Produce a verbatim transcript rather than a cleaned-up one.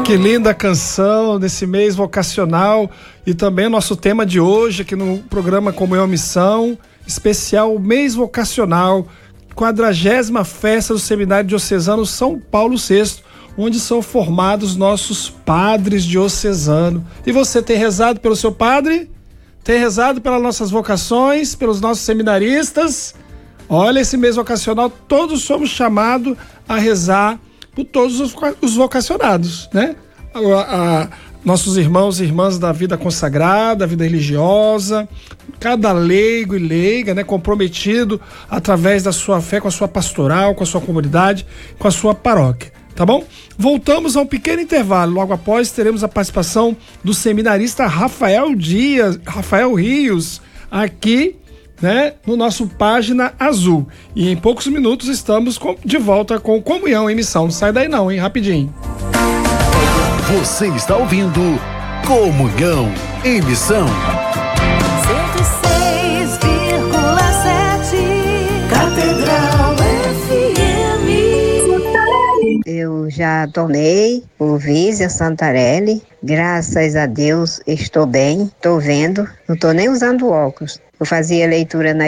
Que linda canção nesse mês vocacional e também o nosso tema de hoje aqui no programa Comunhão Missão, especial mês vocacional, quadragésima festa do Seminário Diocesano São Paulo sexto, onde são formados nossos padres diocesanos. E você tem rezado pelo seu padre? Tem rezado pelas nossas vocações, pelos nossos seminaristas? Olha, esse mês vocacional todos somos chamados a rezar por todos os, os vocacionados, né? A, a, nossos irmãos e irmãs da vida consagrada, da vida religiosa, cada leigo e leiga, né, comprometido através da sua fé com a sua pastoral, com a sua comunidade, com a sua paróquia, tá bom? Voltamos a um pequeno intervalo, logo após teremos a participação do seminarista Rafael Dias, Rafael Rios, aqui, né, no nosso Página Azul. E em poucos minutos estamos com, de volta com Comunhão em Missão. Não sai daí não, hein? Rapidinho. Você está ouvindo Comunhão em Missão. cento e seis vírgula sete Catedral F M. Eu já tomei o Visa Santarelli. Graças a Deus estou bem, estou vendo. Não estou nem usando óculos. Eu fazia leitura na